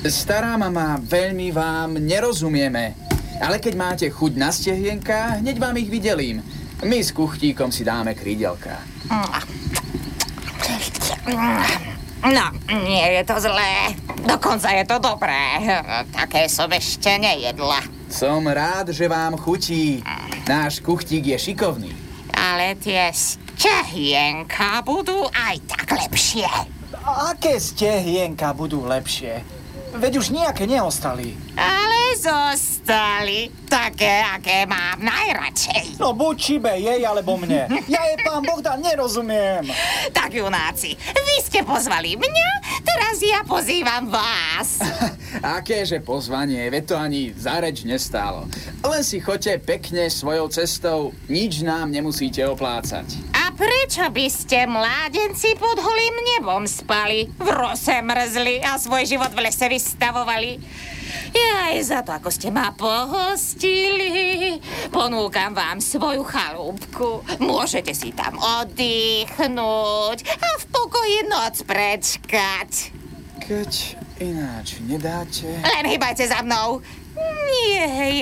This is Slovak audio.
Stará mama, veľmi vám nerozumieme. Ale keď máte chuť na stehienka, hneď vám ich vydelím. My s kuchtíkom si dáme krídelka. No, nie je to zlé. Dokonca je to dobré. Také som ešte nejedla. Som rád, že vám chutí. Náš kuchtík je šikovný. Ale tie stehienka budú aj tak lepšie. Aké stehienka budú lepšie? Veď už nejaké neostali. Ale zostali také, aké mám najradšej. No buď čibe jej, alebo mne. Ja jej, pán Bohdan, nerozumiem. Tak, junáci, vy ste pozvali mňa, teraz ja pozývam vás. Akéže pozvanie, veď to ani za reč nestálo. Len si choďte pekne svojou cestou, nič nám nemusíte oplácať. A prečo by ste, mládenci, pod holým nebom spali, v rose mrzli a svoj život v lese vystavovali? Aj za to, ako ste ma pohostili, ponúkam vám svoju chalúbku. Môžete si tam oddychnúť a v pokoji noc prečkať. Keď ináč nedáte... Len hýbajte za mnou. Nie